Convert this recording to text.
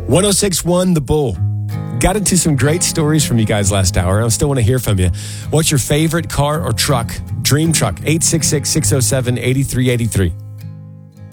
1061 The Bull. Got into some great stories from you guys last hour. I still want to hear from you. What's your favorite car or truck? Dream truck, 866-607-8383.